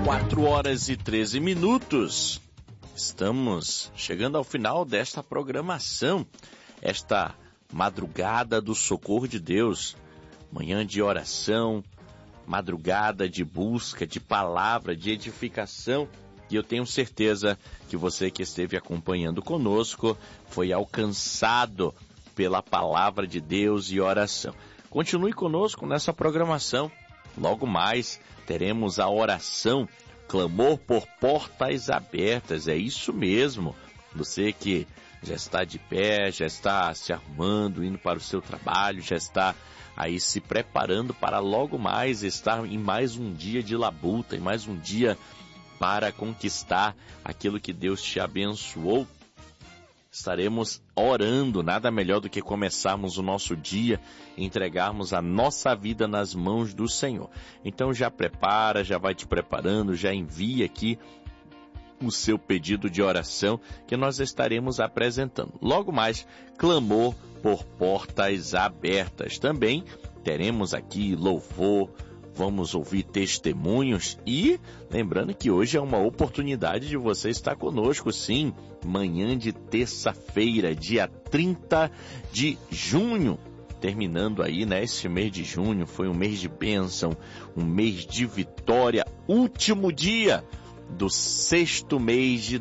4h13. Estamos chegando ao final desta programação, esta madrugada do socorro de Deus, manhã de oração, madrugada de busca, de palavra, de edificação. E eu tenho certeza que você que esteve acompanhando conosco foi alcançado pela palavra de Deus e oração. Continue conosco nessa programação. Logo mais teremos a oração, clamor por portas abertas. É isso mesmo. Você que já está de pé, já está se arrumando, indo para o seu trabalho, já está aí se preparando para logo mais estar em mais um dia de labuta, em mais um dia para conquistar aquilo que Deus te abençoou. Estaremos orando, nada melhor do que começarmos o nosso dia, entregarmos a nossa vida nas mãos do Senhor. Então já prepara, já vai te preparando, já envia aqui o seu pedido de oração que nós estaremos apresentando. Logo mais, clamor por portas abertas. Também teremos aqui louvor, vamos ouvir testemunhos e lembrando que hoje é uma oportunidade de você estar conosco, sim, manhã de terça-feira, dia 30 de junho. Terminando aí, né, este mês de junho, foi um mês de bênção, um mês de vitória, último dia do 6º mês de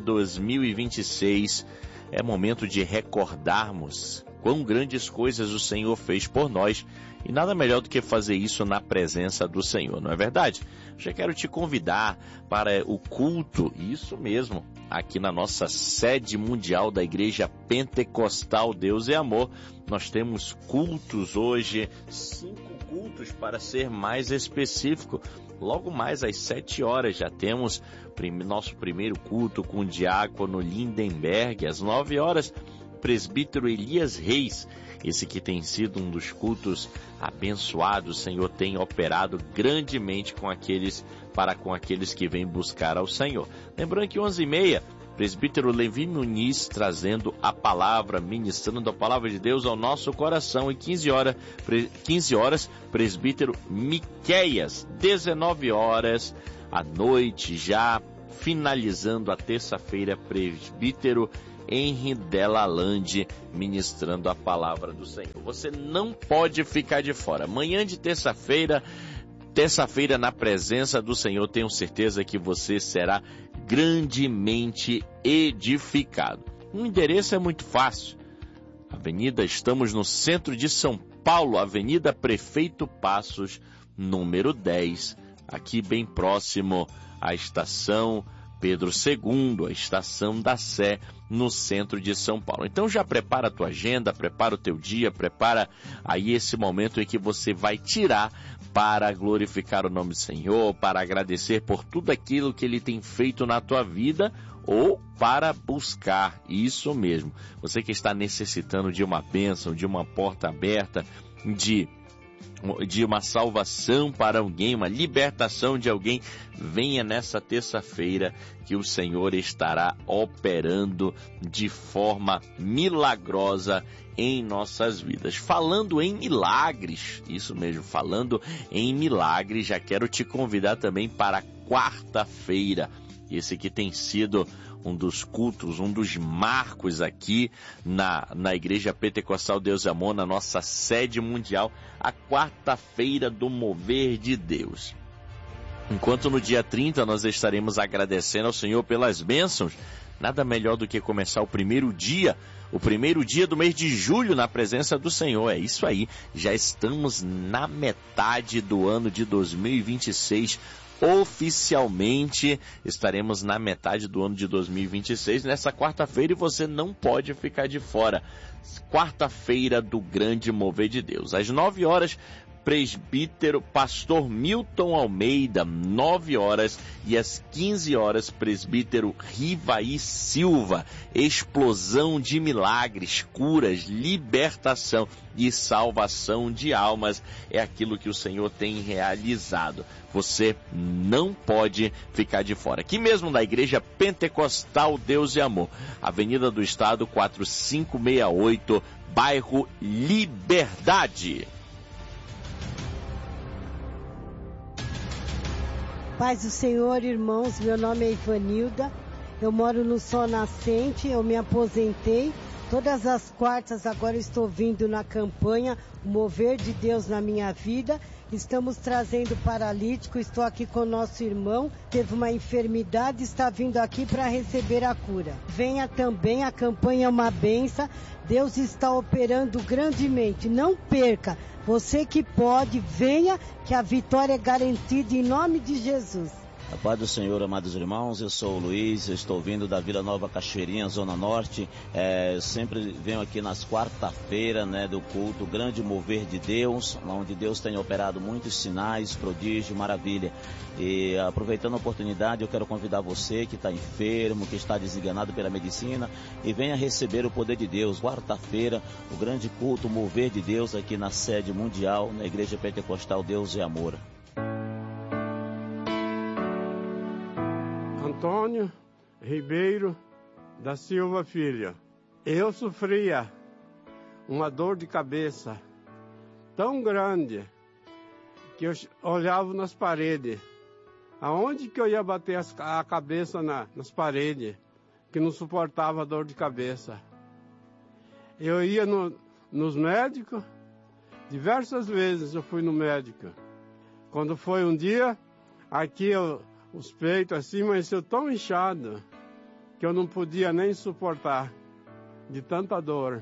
2026. É momento de recordarmos quão grandes coisas o Senhor fez por nós e nada melhor do que fazer isso na presença do Senhor, não é verdade? Já quero te convidar para o culto, isso mesmo, aqui na nossa sede mundial da Igreja Pentecostal Deus é Amor. Nós temos cultos hoje, 5 cultos para ser mais específico. Logo mais às 7 horas já temos nosso primeiro culto com o diácono Lindenberg. Às 9 horas, presbítero Elias Reis. Esse que tem sido um dos cultos abençoados. O Senhor tem operado grandemente com aqueles que vêm buscar ao Senhor. Lembrando que 11h30, presbítero Levi Muniz trazendo a palavra, ministrando a palavra de Deus ao nosso coração. E 15 horas, presbítero Miqueias. 19 horas à noite, já finalizando a terça-feira, presbítero Henri Delalande ministrando a palavra do Senhor. Você não pode ficar de fora. Manhã de terça-feira na presença do Senhor, tenho certeza que você será grandemente edificado. O endereço é muito fácil. Estamos no centro de São Paulo, Avenida Prefeito Passos, número 10, aqui bem próximo à estação Pedro II, a estação da Sé, no centro de São Paulo. Então já prepara a tua agenda, prepara o teu dia, prepara aí esse momento em que você vai tirar para glorificar o nome do Senhor, para agradecer por tudo aquilo que Ele tem feito na tua vida ou para buscar, isso mesmo. Você que está necessitando de uma bênção, de uma porta aberta, de uma salvação para alguém, uma libertação de alguém, venha nessa terça-feira que o Senhor estará operando de forma milagrosa em nossas vidas. Falando em milagres, isso mesmo, falando em milagres, já quero te convidar também para quarta-feira. Esse que tem sido um dos cultos, um dos marcos aqui na Igreja Pentecostal Deus é Amor, na nossa sede mundial, a quarta-feira do mover de Deus. Enquanto no dia 30 nós estaremos agradecendo ao Senhor pelas bênçãos, nada melhor do que começar o primeiro dia do mês de julho na presença do Senhor. É isso aí, já estamos na metade do ano de 2026. Oficialmente estaremos na metade do ano de 2026 nessa quarta-feira e você não pode ficar de fora. Quarta-feira do grande mover de Deus. Às 9 horas, presbítero pastor Milton Almeida, 9 horas, e às 15 horas, presbítero Rivaí Silva. Explosão de milagres, curas, libertação e salvação de almas é aquilo que o Senhor tem realizado. Você não pode ficar de fora. Aqui mesmo na Igreja Pentecostal Deus e Amor, Avenida do Estado 4568, bairro Liberdade. Paz do Senhor, irmãos, meu nome é Ivanilda, eu moro no Sol Nascente, eu me aposentei. Todas as quartas agora estou vindo na campanha O Mover de Deus na Minha Vida. Estamos trazendo paralítico, estou aqui com o nosso irmão, teve uma enfermidade, está vindo aqui para receber a cura. Venha também, a campanha é uma bênção, Deus está operando grandemente, não perca. Você que pode, venha, que a vitória é garantida em nome de Jesus. A paz do Senhor, amados irmãos, eu sou o Luiz, eu estou vindo da Vila Nova Cachoeirinha, Zona Norte. Eu sempre venho aqui nas quarta-feiras, do culto Grande Mover de Deus, onde Deus tem operado muitos sinais, prodígio, maravilha. E aproveitando a oportunidade, eu quero convidar você que está enfermo, que está desenganado pela medicina, e venha receber o poder de Deus. Quarta-feira, o grande culto Mover de Deus aqui na sede mundial, na Igreja Pentecostal Deus é Amor. Antônio Ribeiro da Silva Filho. Eu sofria uma dor de cabeça tão grande que eu olhava nas paredes. Aonde que eu ia bater a cabeça nas paredes, que não suportava a dor de cabeça. Eu ia nos médicos, diversas vezes eu fui no médico. Quando foi um dia, aqui os peitos assim amanheceu tão inchado que eu não podia nem suportar de tanta dor.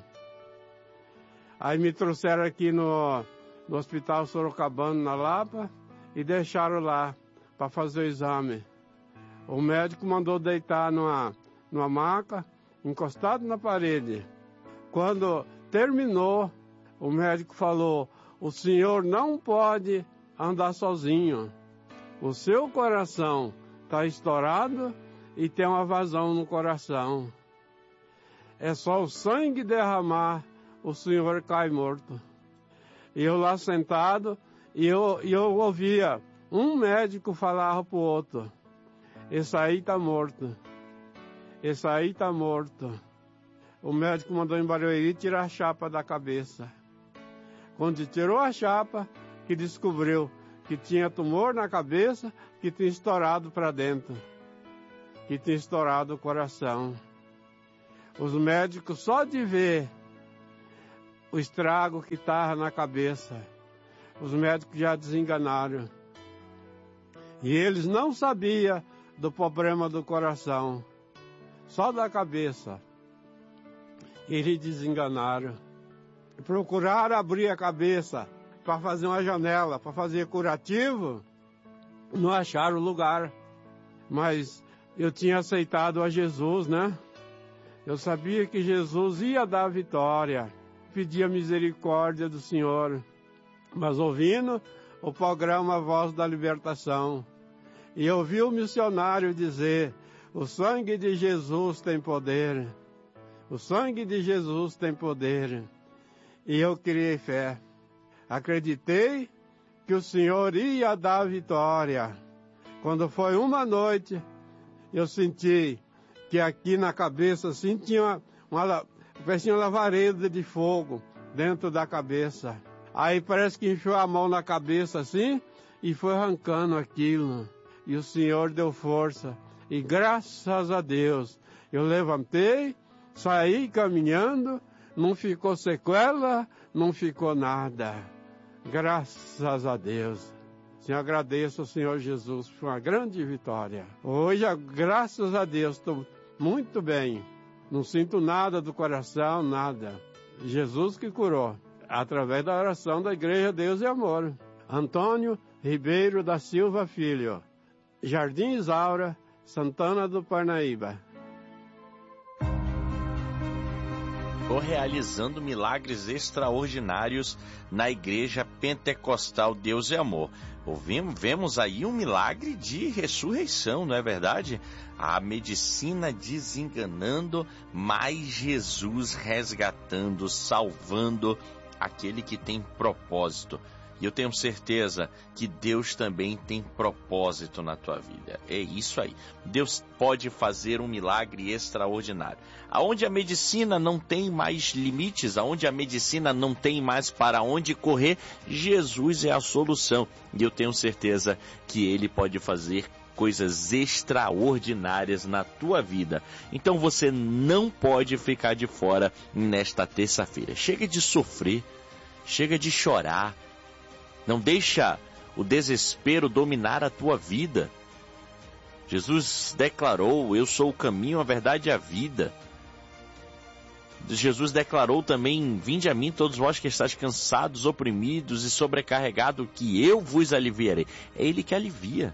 Aí me trouxeram aqui no Hospital Sorocabana, na Lapa, e deixaram lá para fazer o exame. O médico mandou deitar numa maca, encostado na parede. Quando terminou, o médico falou: o senhor não pode andar sozinho. O seu coração está estourado e tem uma vazão no coração. É só o sangue derramar, o senhor cai morto. E eu lá sentado, e eu ouvia um médico falar para o outro: esse aí está morto, esse aí está morto. O médico mandou em Barueri tirar a chapa da cabeça. Quando tirou a chapa, que descobriu que tinha tumor na cabeça, que tinha estourado para dentro, que tinha estourado o coração. Os médicos, só de ver o estrago que estava na cabeça, os médicos já desenganaram. E eles não sabiam do problema do coração, só da cabeça. Eles desenganaram. Procuraram abrir a cabeça para fazer uma janela, para fazer curativo, não acharam lugar. Mas eu tinha aceitado a Jesus, Eu sabia que Jesus ia dar a vitória. Pedia misericórdia do Senhor. Mas ouvindo o programa Voz da Libertação, e eu vi o missionário dizer: o sangue de Jesus tem poder. O sangue de Jesus tem poder. E eu criei fé. Acreditei que o Senhor ia dar a vitória. Quando foi uma noite, eu senti que aqui na cabeça assim tinha uma lavareda de fogo dentro da cabeça. Aí parece que enfiou a mão na cabeça assim e foi arrancando aquilo. E o Senhor deu força. E graças a Deus eu levantei, saí caminhando, não ficou sequela, não ficou nada. Graças a Deus. Eu agradeço ao Senhor Jesus por uma grande vitória. Hoje, graças a Deus, estou muito bem. Não sinto nada do coração, nada. Jesus que curou, através da oração da Igreja Deus e Amor. Antônio Ribeiro da Silva Filho, Jardim Isaura, Santana do Parnaíba. Estou realizando milagres extraordinários na Igreja Pentecostal Deus é Amor. Vemos aí um milagre de ressurreição, não é verdade? A medicina desenganando, mas Jesus resgatando, salvando aquele que tem propósito. E eu tenho certeza que Deus também tem propósito na tua vida. É isso aí. Deus pode fazer um milagre extraordinário. Aonde a medicina não tem mais limites, aonde a medicina não tem mais para onde correr, Jesus é a solução. E eu tenho certeza que Ele pode fazer coisas extraordinárias na tua vida. Então você não pode ficar de fora nesta terça-feira. Chega de sofrer, chega de chorar. Não deixa o desespero dominar a tua vida. Jesus declarou: eu sou o caminho, a verdade e a vida. Jesus declarou também: vinde a mim todos vós que estáis cansados, oprimidos e sobrecarregados, que eu vos aliviarei. É Ele que alivia.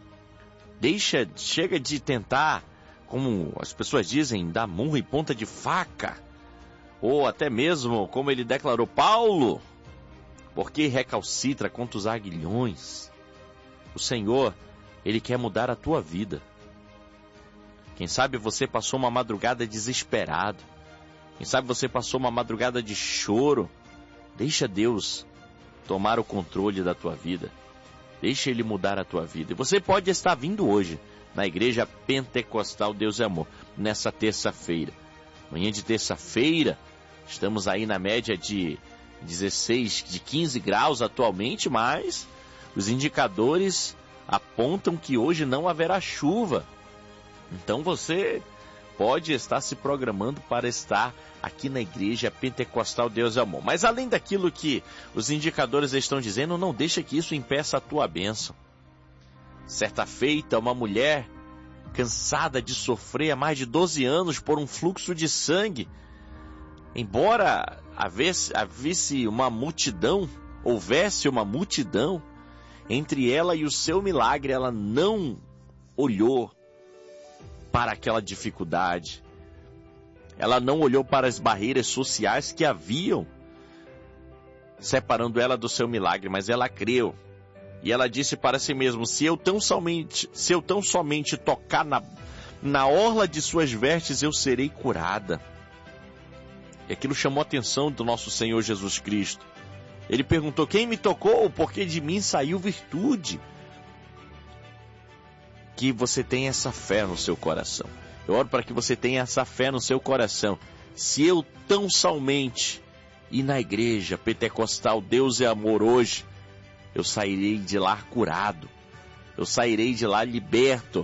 Chega de tentar, como as pessoas dizem, dar murro e ponta de faca. Ou até mesmo, como ele declarou, Paulo, porque recalcitra contra os aguilhões. O Senhor, Ele quer mudar a tua vida. Quem sabe você passou uma madrugada desesperado. Quem sabe você passou uma madrugada de choro. Deixa Deus tomar o controle da tua vida. Deixa Ele mudar a tua vida. E você pode estar vindo hoje na Igreja Pentecostal Deus é Amor, nessa terça-feira. Manhã de terça-feira, estamos aí na média de 15 graus atualmente, mas os indicadores apontam que hoje não haverá chuva. Então você pode estar se programando para estar aqui na Igreja Pentecostal Deus é Amor. Mas além daquilo que os indicadores estão dizendo, não deixa que isso impeça a tua bênção. Certa feita, uma mulher cansada de sofrer há mais de 12 anos por um fluxo de sangue, embora houvesse uma multidão, entre ela e o seu milagre, ela não olhou para aquela dificuldade. Ela não olhou para as barreiras sociais que haviam separando ela do seu milagre, mas ela creu. E ela disse para si mesma: se eu tão somente tocar na orla de suas vestes, eu serei curada. E aquilo chamou a atenção do nosso Senhor Jesus Cristo. Ele perguntou: quem me tocou? Porque de mim saiu virtude. Que você tenha essa fé no seu coração. Eu oro para que você tenha essa fé no seu coração. Se eu tão somente ir na Igreja Pentecostal Deus é Amor hoje, eu sairei de lá curado. Eu sairei de lá liberto.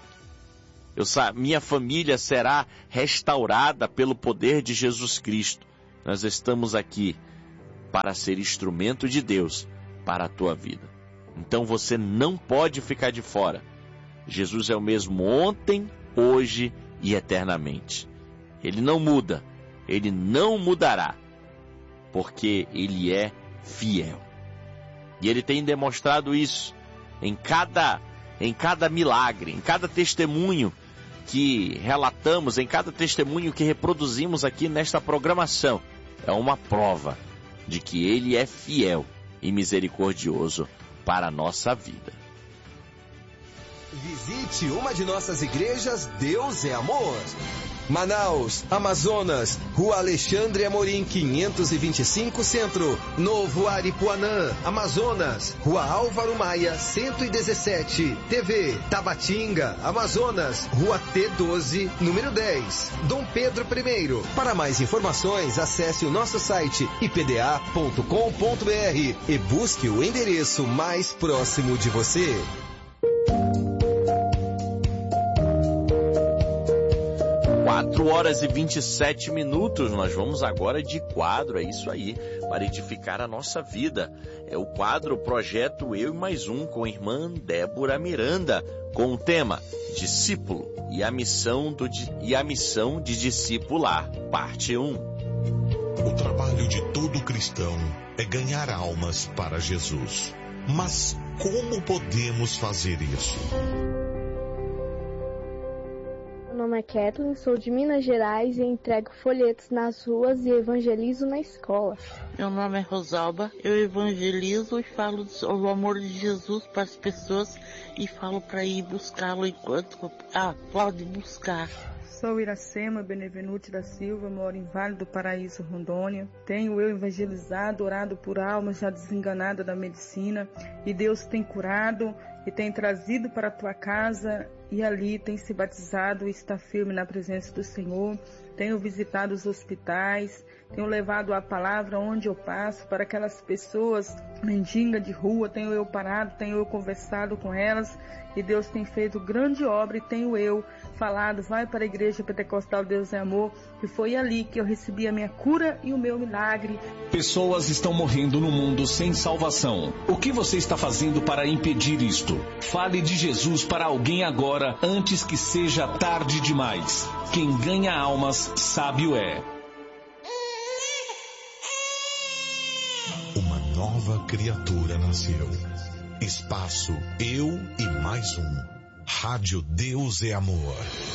Minha família será restaurada pelo poder de Jesus Cristo. Nós estamos aqui para ser instrumento de Deus para a tua vida. Então você não pode ficar de fora. Jesus é o mesmo ontem, hoje e eternamente. Ele não muda, Ele não mudará, porque Ele é fiel. E Ele tem demonstrado isso em cada milagre, em cada testemunho que relatamos, em cada testemunho que reproduzimos aqui nesta programação. É uma prova de que Ele é fiel e misericordioso para a nossa vida. Visite uma de nossas igrejas Deus é Amor. Manaus, Amazonas, Rua Alexandre Amorim 525 Centro, Novo Aripuanã, Amazonas, Rua Álvaro Maia 117, TV, Tabatinga, Amazonas, Rua T12, número 10, Dom Pedro I. Para mais informações, acesse o nosso site ipda.com.br e busque o endereço mais próximo de você. 4h27, nós vamos agora de quadro, é isso aí, para edificar a nossa vida. É o quadro Projeto Eu e Mais Um, com a irmã Débora Miranda, com o tema Discípulo e a missão de discipular, parte 1. O trabalho de todo cristão é ganhar almas para Jesus. Mas como podemos fazer isso? nome é Kathleen, sou de Minas Gerais e entrego folhetos nas ruas e evangelizo na escola. Meu nome é Rosalba, eu evangelizo e falo sobre o amor de Jesus para as pessoas e falo para ir buscá-lo enquanto pode buscar. Sou Iracema Benevenuti da Silva, moro em Vale do Paraíso, Rondônia. Tenho eu evangelizado, orado por almas já desenganadas da medicina, e Deus tem curado e tem trazido para a tua casa, e ali tem se batizado e está firme na presença do Senhor. Tenho visitado os hospitais, tenho levado a palavra onde eu passo para aquelas pessoas mendigas de rua, tenho eu parado, tenho eu conversado com elas, e Deus tem feito grande obra, e tenho eu falado, vai para a Igreja Pentecostal Deus é Amor, que foi ali que eu recebi a minha cura e o meu milagre. Pessoas estão morrendo no mundo sem salvação. O que você está fazendo para impedir isto? Fale de Jesus para alguém agora, antes que seja tarde demais. Quem ganha almas, sábio é. Uma nova criatura nasceu. Espaço Eu e Mais Um. Rádio Deus é Amor.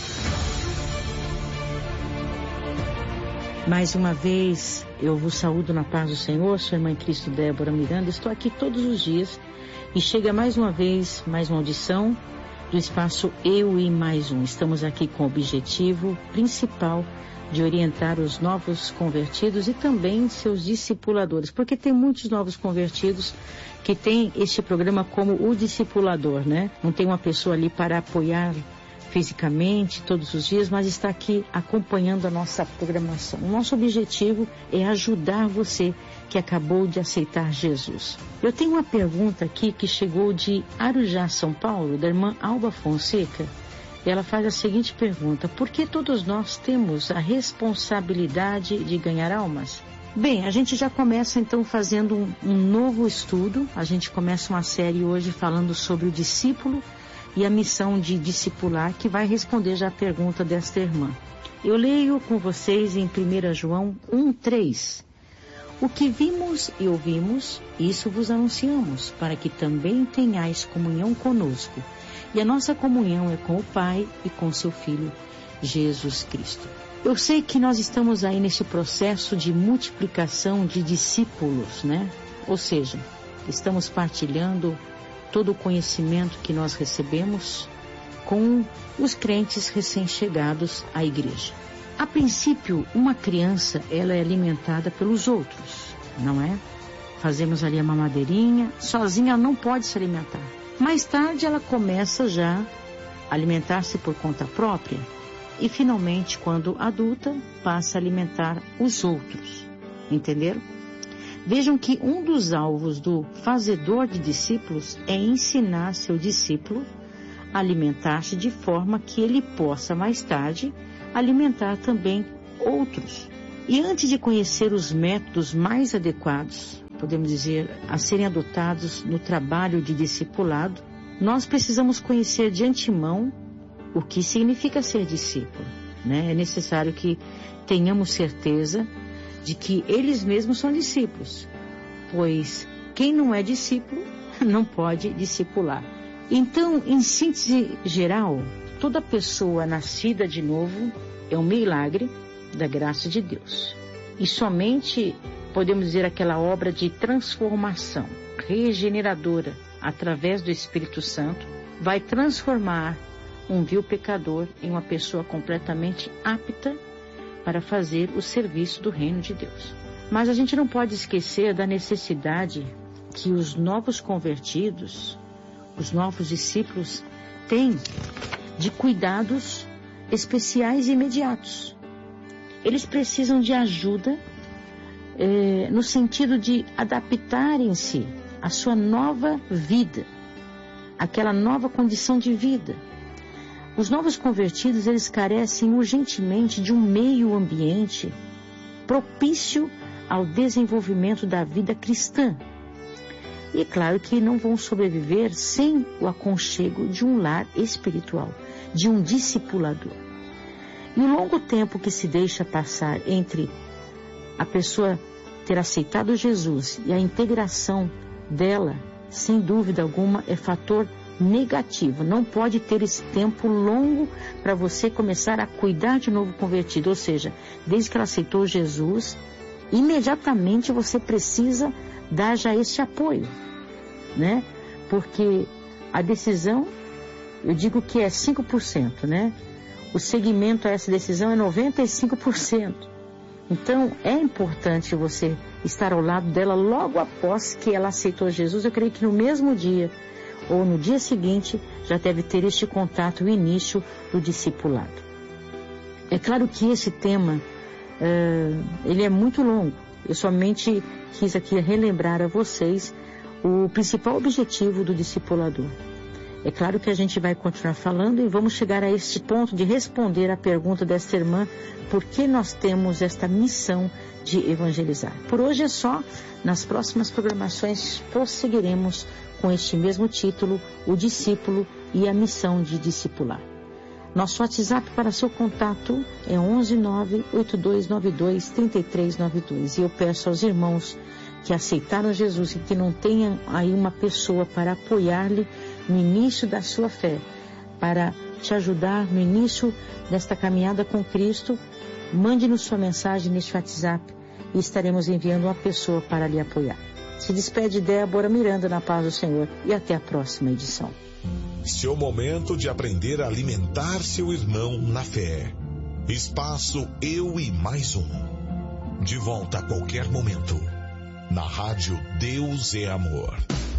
Mais uma vez, eu vos saúdo na paz do Senhor, sou a irmã Cristo Débora Miranda, estou aqui todos os dias e chega mais uma vez, mais uma audição do espaço Eu e Mais Um. Estamos aqui com o objetivo principal de orientar os novos convertidos e também seus discipuladores, porque tem muitos novos convertidos que tem este programa como o discipulador, né? Não tem uma pessoa ali para apoiar fisicamente todos os dias, mas está aqui acompanhando a nossa programação. O nosso objetivo é ajudar você que acabou de aceitar Jesus. Eu tenho uma pergunta aqui que chegou de Arujá, São Paulo, da irmã Alba Fonseca. Ela faz a seguinte pergunta: por que todos nós temos a responsabilidade de ganhar almas? Bem, a gente já começa então fazendo um novo estudo. A gente começa uma série hoje falando sobre o discípulo e a missão de discipular, que vai responder já a pergunta desta irmã. Eu leio com vocês em 1 João 1:3. O que vimos e ouvimos, isso vos anunciamos, para que também tenhais comunhão conosco. E a nossa comunhão é com o Pai e com seu Filho, Jesus Cristo. Eu sei que nós estamos aí nesse processo de multiplicação de discípulos, né? Ou seja, estamos partilhando todo o conhecimento que nós recebemos com os crentes recém-chegados à igreja. A princípio, uma criança, ela é alimentada pelos outros, não é? Fazemos ali a mamadeirinha, sozinha ela não pode se alimentar. Mais tarde ela começa já a alimentar-se por conta própria e finalmente, quando adulta, passa a alimentar os outros. Entenderam? Vejam que um dos alvos do fazedor de discípulos é ensinar seu discípulo a alimentar-se de forma que ele possa mais tarde alimentar também outros. E antes de conhecer os métodos mais adequados, podemos dizer, a serem adotados no trabalho de discipulado, nós precisamos conhecer de antemão o que significa ser discípulo, né? É necessário que tenhamos certeza de que eles mesmos são discípulos, pois quem não é discípulo não pode discipular. Então, em síntese geral, toda pessoa nascida de novo é um milagre da graça de Deus. E somente podemos dizer aquela obra de transformação regeneradora através do Espírito Santo vai transformar um vil pecador em uma pessoa completamente apta para fazer o serviço do reino de Deus. Mas a gente não pode esquecer da necessidade que os novos convertidos, os novos discípulos têm de cuidados especiais e imediatos. Eles precisam de ajuda no sentido de adaptarem-se à sua nova vida, àquela nova condição de vida. Os novos convertidos, eles carecem urgentemente de um meio ambiente propício ao desenvolvimento da vida cristã. E é claro que não vão sobreviver sem o aconchego de um lar espiritual, de um discipulador. E o longo tempo que se deixa passar entre a pessoa ter aceitado Jesus e a integração dela, sem dúvida alguma, é fator negativo. Não pode ter esse tempo longo para você começar a cuidar de novo convertido. Ou seja, desde que ela aceitou Jesus, imediatamente você precisa dar já esse apoio, né? Porque a decisão, eu digo que é 5%, né? O seguimento a essa decisão é 95%. Então, é importante você estar ao lado dela logo após que ela aceitou Jesus. Eu creio que no mesmo dia ou no dia seguinte já deve ter este contato, o início do discipulado. É claro que esse tema, ele é muito longo. Eu somente quis aqui relembrar a vocês o principal objetivo do discipulador. É claro que a gente vai continuar falando e vamos chegar a este ponto de responder a pergunta desta irmã, por que nós temos esta missão de evangelizar. Por hoje é só. Nas próximas programações prosseguiremos com este mesmo título, o discípulo e a missão de discipular. Nosso WhatsApp para seu contato é 11982923392. E eu peço aos irmãos que aceitaram Jesus e que não tenham aí uma pessoa para apoiar-lhe no início da sua fé, para te ajudar no início desta caminhada com Cristo, mande-nos sua mensagem neste WhatsApp e estaremos enviando uma pessoa para lhe apoiar. Se despede Débora Miranda, na paz do Senhor, e até a próxima edição. Seu momento de aprender a alimentar seu irmão na fé. Espaço Eu e Mais Um. De volta a qualquer momento. Na rádio Deus é Amor.